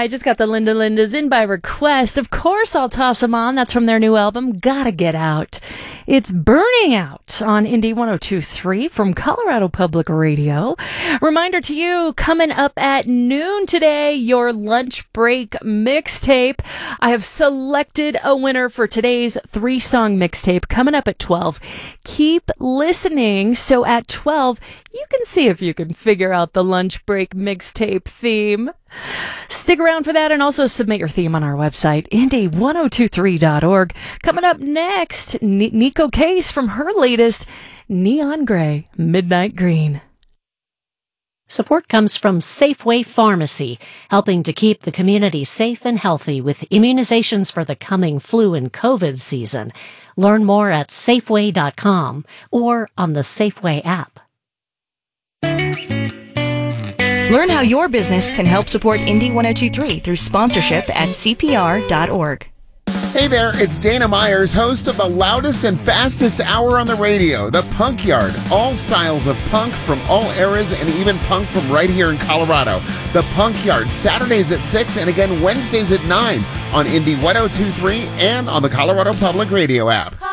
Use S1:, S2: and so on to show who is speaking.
S1: I just got the Linda Lindas in by request. Of course, I'll toss them on. That's from their new album, Gotta Get Out. It's Burning Out on Indie 102.3 from Colorado Public Radio. Reminder to you, coming up at noon today, your lunch break mixtape. I have selected a winner for today's 3-song mixtape coming up at 12. Keep listening so at 12 you can see if you can figure out the lunch break mixtape theme. Stick around for that and also submit your theme on our website, indie1023.org. Coming up next, Nico Case from her latest Neon Gray, Midnight Green.
S2: Support comes from Safeway Pharmacy, helping to keep the community safe and healthy with immunizations for the coming flu and COVID season. Learn more at Safeway.com or on the Safeway app.
S3: Learn how your business can help support Indie 102.3 through sponsorship at CPR.org.
S4: Hey there, it's Dana Myers, host of the loudest and fastest hour on the radio, The Punk Yard. All styles of punk from all eras and even punk from right here in Colorado. The Punk Yard, Saturdays at 6 and again Wednesdays at 9 on Indie 102.3 and on the Colorado Public Radio app.